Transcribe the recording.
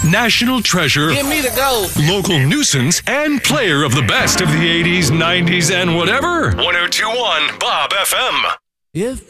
National treasure, Give me the gold. local nuisance, and player of the best of the 80s, 90s, and whatever. 1021 Bob FM. If